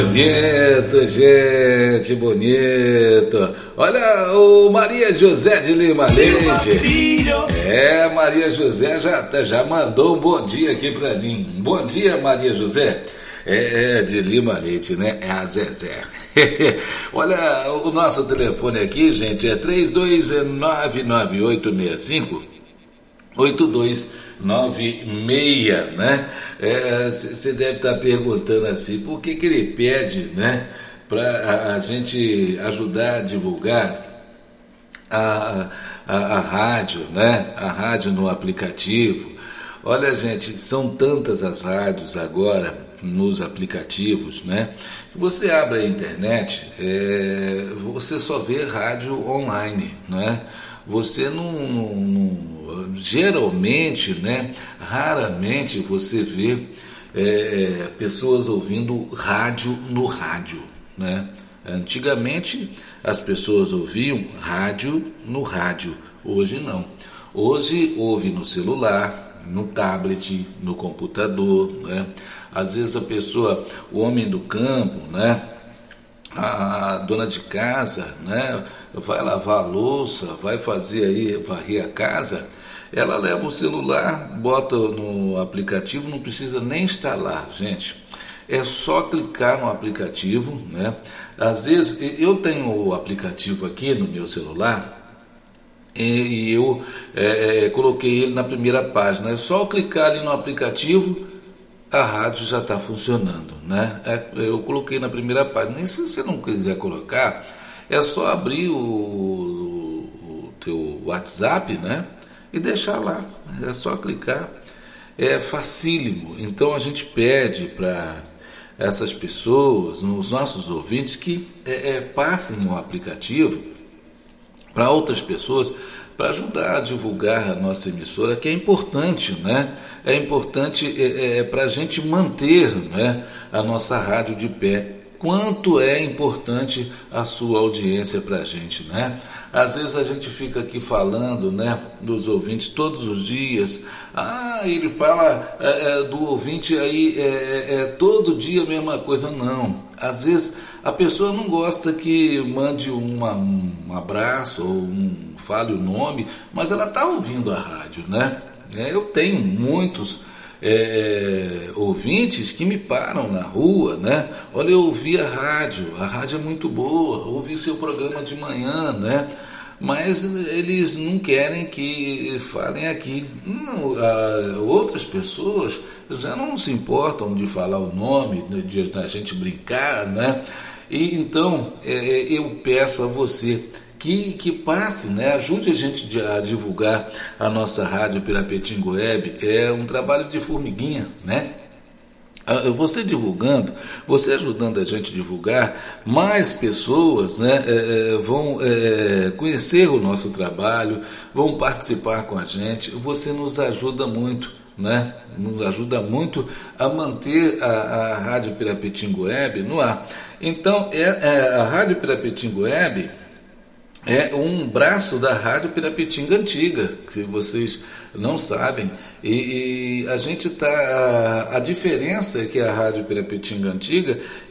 Bonito, gente, bonito. Olha o Maria José de Lima Leite. Maria José já mandou um bom dia aqui pra mim. Bom dia, Maria José. De Lima Leite, né? É a Zezé. Olha, o nosso telefone aqui, gente, é 32998865, né? Você deve estar perguntando assim, por que ele pede, né, para a gente ajudar a divulgar a rádio, né? A rádio no aplicativo. Olha, gente, são tantas as rádios agora nos aplicativos, né? Você abre a internet, você só vê rádio online, né? Você geralmente, né? Raramente você vê pessoas ouvindo rádio no rádio, né? Antigamente as pessoas ouviam rádio no rádio, hoje não. Hoje ouve no celular, no tablet, no computador, né? Às vezes a pessoa, o homem do campo, né? A dona de casa, né? Vai lavar a louça, vai fazer aí, varrer a casa, ela leva o celular, bota no aplicativo, não precisa nem instalar, gente. É só clicar no aplicativo, né? Às vezes, eu tenho o aplicativo aqui no meu celular, e eu coloquei ele na primeira página. É só clicar ali no aplicativo, a rádio já está funcionando, né? Eu coloquei na primeira página. E se você não quiser colocar, é só abrir o teu WhatsApp, né? E deixar lá. É só clicar. É facílimo. Então a gente pede para essas pessoas, os nossos ouvintes, que passem o aplicativo para outras pessoas, para ajudar a divulgar a nossa emissora, que é importante, né? É importante para a gente manter, né, a nossa rádio de pé. Quanto é importante a sua audiência para a gente, né? Às vezes a gente fica aqui falando, né, dos ouvintes todos os dias. Ele fala do ouvinte aí todo dia a mesma coisa. Não. Às vezes a pessoa não gosta que mande um abraço ou fale o nome, mas ela está ouvindo a rádio, né? Eu tenho muitos ouvintes que me param na rua, né? Olha, eu ouvi a rádio é muito boa, ouvi seu programa de manhã, né? Mas eles não querem que falem aqui. Outras pessoas já não se importam de falar o nome, de a gente brincar, né? E então eu peço a você que passe, né? Ajude a gente a divulgar a nossa rádio Pirapetinga Web. É um trabalho de formiguinha, né? Você divulgando, você ajudando a gente a divulgar, mais pessoas, né, vão conhecer o nosso trabalho, vão participar com a gente. Você nos ajuda muito, né? Nos ajuda muito a manter a Rádio Pirapetinga Web no ar. Então, a Rádio Pirapetinga Web é um braço da Rádio Pirapetinga Antiga, que vocês não sabem. E a gente a diferença é que a Rádio Pirapetinga Antiga,